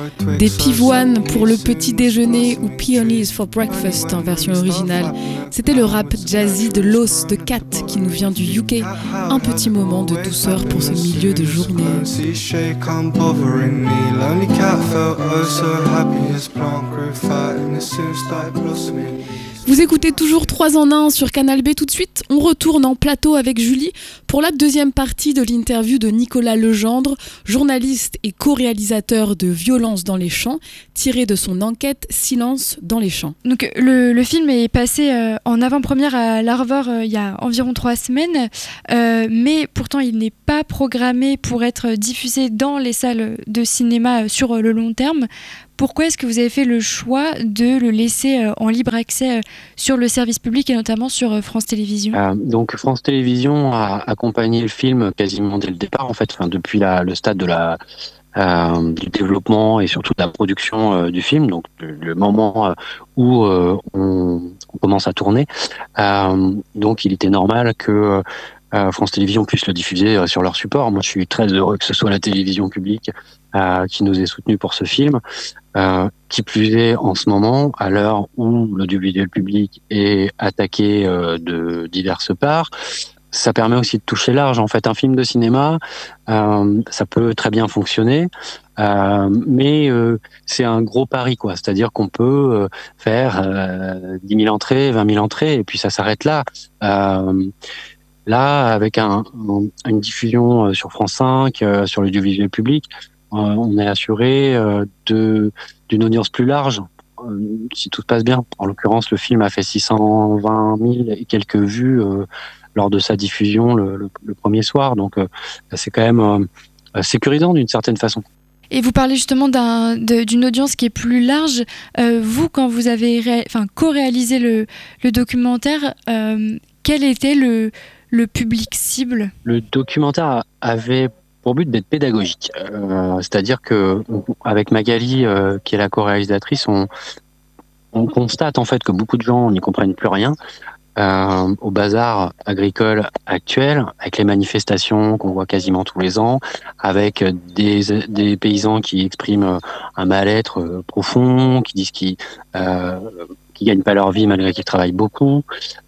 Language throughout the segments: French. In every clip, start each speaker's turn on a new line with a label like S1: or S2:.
S1: Des pivoines pour le petit déjeuner ou peonies for breakfast en version originale. C'était le rap jazzy de Los de Cat qui nous vient du UK. Un petit moment de douceur pour ce milieu de journée. Vous écoutez toujours 3 en 1 sur Canal B. Tout de suite, on retourne en plateau avec Julie pour la deuxième partie de l'interview de Nicolas Legendre, journaliste et co-réalisateur de Violence dans les champs, tiré de son enquête Silence dans les champs.
S2: Donc le film est passé en avant-première à l'Arvor il y a environ 3 semaines, mais pourtant il n'est pas programmé pour être diffusé dans les salles de cinéma sur le long terme. Pourquoi est-ce que vous avez fait le choix de le laisser en libre accès sur le service public et notamment sur France Télévisions ?
S3: Donc France Télévisions a accompagné le film quasiment dès le départ, en fait, depuis le stade de du développement et surtout de la production du film, donc le moment où on commence à tourner. Donc il était normal que France Télévisions puisse le diffuser sur leur support. Moi je suis très heureux que ce soit la télévision publique qui nous ait soutenus pour ce film. Qui plus est en ce moment, à l'heure où l'audiovisuel public est attaqué de diverses parts, ça permet aussi de toucher large. En fait, un film de cinéma, ça peut très bien fonctionner, mais c'est un gros pari, quoi. C'est-à-dire qu'on peut faire 10 000 entrées, 20 000 entrées, et puis ça s'arrête là. Là, avec une diffusion sur France 5, sur l'audiovisuel public, on est assuré d'une audience plus large, si tout se passe bien. En l'occurrence, le film a fait 620 000 et quelques vues lors de sa diffusion le premier soir. Donc, c'est quand même sécurisant d'une certaine façon.
S2: Et vous parlez justement d'une audience qui est plus large. Vous, quand vous avez co-réalisé le documentaire, quel était le public cible ?
S3: Le documentaire avait pour but d'être pédagogique, c'est-à-dire que avec Magali, qui est la co-réalisatrice, on constate en fait que beaucoup de gens n'y comprennent plus rien au bazar agricole actuel, avec les manifestations qu'on voit quasiment tous les ans, avec des paysans qui expriment un mal-être profond, qui disent qu'ils gagnent pas leur vie malgré qu'ils travaillent beaucoup,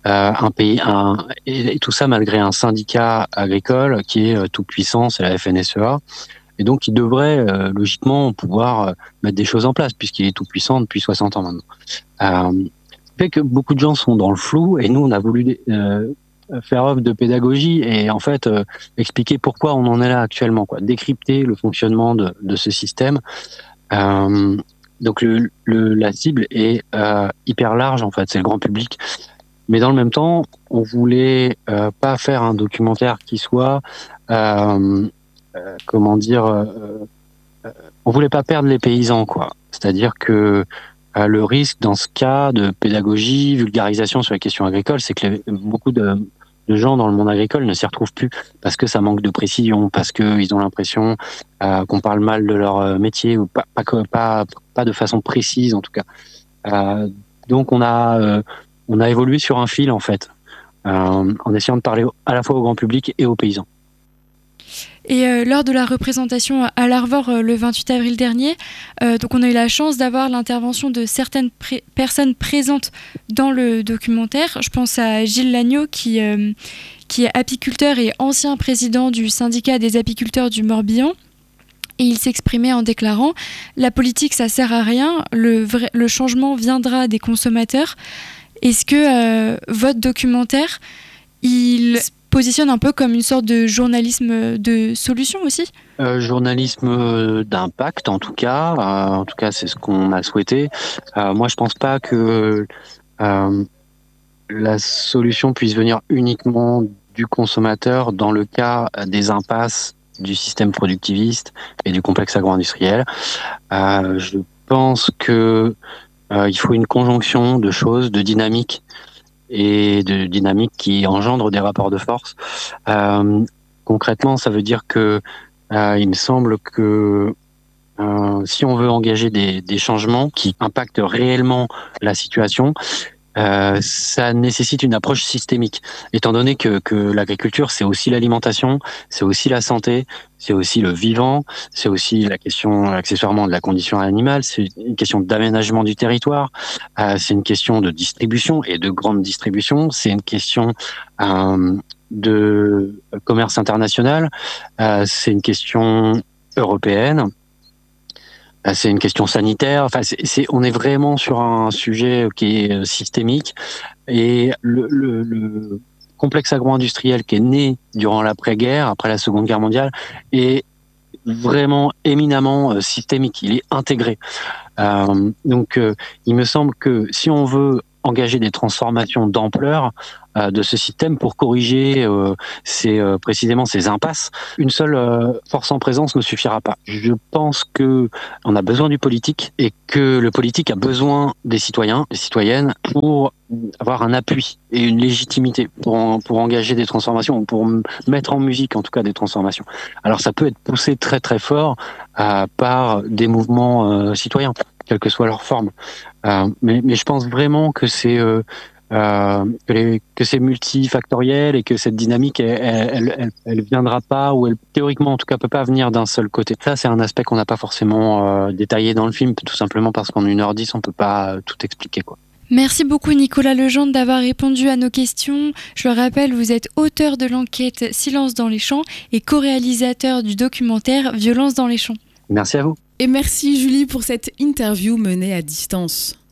S3: et tout ça malgré un syndicat agricole qui est tout puissant, c'est la FNSEA, et donc il devrait logiquement pouvoir mettre des choses en place puisqu'il est tout puissant depuis 60 ans maintenant. Fait que beaucoup de gens sont dans le flou, et nous on a voulu faire œuvre de pédagogie et en fait expliquer pourquoi on en est là actuellement, quoi, décrypter le fonctionnement de ce système. Donc la cible est hyper large, en fait, c'est le grand public. Mais dans le même temps, on voulait pas faire un documentaire qui soit on voulait pas perdre les paysans, quoi. C'est-à-dire que le risque dans ce cas de pédagogie, vulgarisation sur les questions agricoles, c'est que beaucoup de gens dans le monde agricole ne s'y retrouvent plus parce que ça manque de précision, parce qu'ils ont l'impression qu'on parle mal de leur métier ou pas de façon précise en tout cas. Donc on a évolué sur un fil, en fait, en essayant de parler à la fois au grand public et aux paysans.
S2: Et lors de la représentation à l'Arvor le 28 avril dernier, donc on a eu la chance d'avoir l'intervention de certaines personnes présentes dans le documentaire. Je pense à Gilles Lagneau qui est apiculteur et ancien président du syndicat des apiculteurs du Morbihan. Et il s'exprimait en déclarant « La politique, ça sert à rien, le changement viendra des consommateurs ». Est-ce que votre documentaire, il positionne un peu comme une sorte de journalisme de solution aussi ?
S3: Journalisme d'impact, en tout cas. C'est ce qu'on a souhaité. Moi, je pense pas que la solution puisse venir uniquement du consommateur dans le cas des impasses du système productiviste et du complexe agro-industriel. Je pense que il faut une conjonction de choses, de dynamiques, et de dynamiques qui engendrent des rapports de force. Concrètement, ça veut dire que il me semble que si on veut engager des changements qui impactent réellement la situation, ça nécessite une approche systémique, étant donné que l'agriculture, c'est aussi l'alimentation, c'est aussi la santé, c'est aussi le vivant, c'est aussi la question accessoirement de la condition animale, c'est une question d'aménagement du territoire, c'est une question de distribution et de grande distribution, c'est une question de commerce international, c'est une question européenne. C'est une question sanitaire. Enfin, on est vraiment sur un sujet qui est systémique. Et le complexe agro-industriel qui est né durant l'après-guerre, après la Seconde Guerre mondiale, est vraiment éminemment systémique. Il est intégré. Donc, il me semble que si on veut engager des transformations d'ampleur de ce système pour corriger précisément ces impasses, une seule force en présence ne suffira pas. Je pense que on a besoin du politique et que le politique a besoin des citoyens, des citoyennes pour avoir un appui et une légitimité pour engager des transformations, pour mettre en musique en tout cas des transformations. Alors ça peut être poussé très très fort par des mouvements citoyens, quelle que soit leur forme. Mais je pense vraiment que c'est multifactoriel et que cette dynamique, elle viendra pas, ou elle, théoriquement en tout cas, peut pas venir d'un seul côté. Ça, c'est un aspect qu'on n'a pas forcément détaillé dans le film, tout simplement parce qu'en 1h10, on peut pas tout expliquer, quoi.
S2: Merci beaucoup Nicolas Legendre d'avoir répondu à nos questions. Je le rappelle, vous êtes auteur de l'enquête Silence dans les champs et co-réalisateur du documentaire Violence dans les champs.
S3: Merci à vous.
S1: Et merci Julie pour cette interview menée à distance.